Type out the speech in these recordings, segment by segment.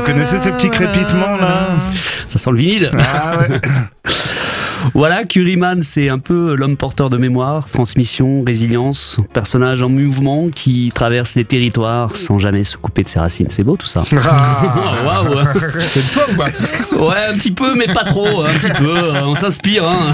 connaissez ces petits crépitements là? Ça sent le vinyle. Ah ouais. Voilà, Curryman, c'est un peu l'homme porteur de mémoire, transmission, résilience, personnage en mouvement qui traverse les territoires sans jamais se couper de ses racines. C'est beau tout ça. Waouh. C'est de toi ou pas? Ouais, un petit peu, mais pas trop. Un petit peu, on s'inspire. Hein.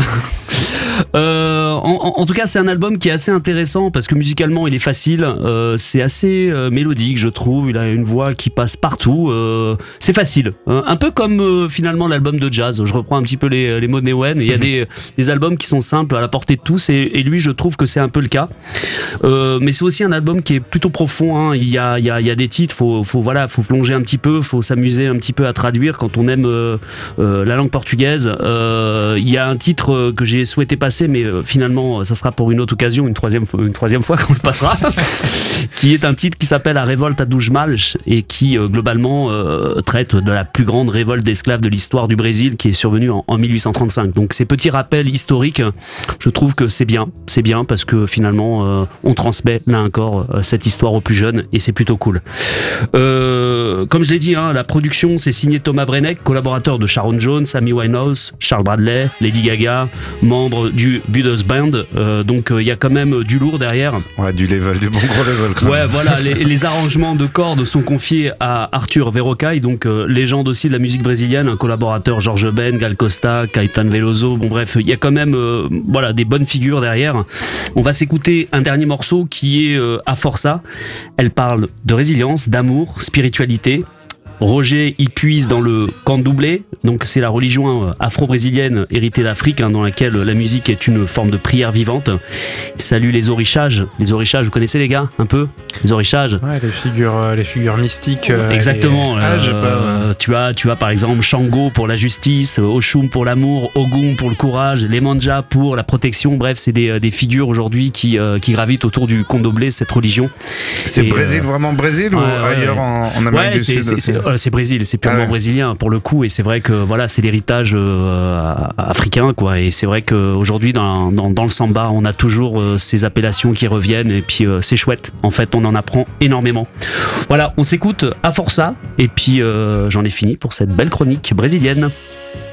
En tout cas, c'est un album qui est assez intéressant parce que musicalement, il est facile. C'est assez mélodique, je trouve. Il a une voix qui passe partout. C'est facile. Un peu comme finalement l'album de jazz. Je reprends un petit peu les mots de Newen. Il y a des albums qui sont simples à la portée de tous et lui, je trouve que c'est un peu le cas. Mais c'est aussi un album qui est plutôt profond. Hein. Il y a des titres. Faut plonger un petit peu. Faut s'amuser un petit peu à traduire quand on aime la langue portugaise. Il y a un titre que j'ai souhaité passer, mais finalement ça sera pour une autre occasion, une troisième fois qu'on le passera, qui est un titre qui s'appelle La Revolta dos Males et qui globalement traite de la plus grande révolte d'esclaves de l'histoire du Brésil qui est survenue en 1835. Donc ces petits rappels historiques, je trouve que c'est bien parce que finalement on transmet là encore cette histoire aux plus jeunes et c'est plutôt cool. Comme je l'ai dit, hein, la production c'est signé Thomas Brenneck, collaborateur de Sharon Jones, Amy Winehouse, Charles Bradley, Lady Gaga, membre du Budos Band, donc il y a quand même du lourd derrière. Ouais, du level, du bon gros level. Ouais, voilà, les arrangements de cordes sont confiés à Arthur Verocai, donc légende aussi de la musique brésilienne, un collaborateur Jorge Ben, Gal Costa, Caetano Veloso, bon bref, il y a quand même des bonnes figures derrière. On va s'écouter un dernier morceau qui est A Força. Elle parle de résilience, d'amour, spiritualité. Roger y puise dans le candomblé, donc c'est la religion afro-brésilienne héritée d'Afrique, hein, dans laquelle la musique est une forme de prière vivante. Il salue les orishages. Les orishages, vous connaissez les gars, un peu? Les orishages. Ouais, les figures mystiques. Exactement. Tu as par exemple Shango pour la justice, Oshun pour l'amour, Ogun pour le courage, les Manja pour la protection. Bref, c'est des figures aujourd'hui qui gravitent autour du candomblé, cette religion. C'est Brésil, vraiment Brésil ou ailleurs en Amérique du Sud? C'est Brésil, c'est purement brésilien pour le coup, et c'est vrai que voilà, c'est l'héritage africain, quoi. Et c'est vrai qu'aujourd'hui dans le samba, on a toujours ces appellations qui reviennent, et puis c'est chouette. En fait, on en apprend énormément. Voilà, on s'écoute A Força, et puis j'en ai fini pour cette belle chronique brésilienne.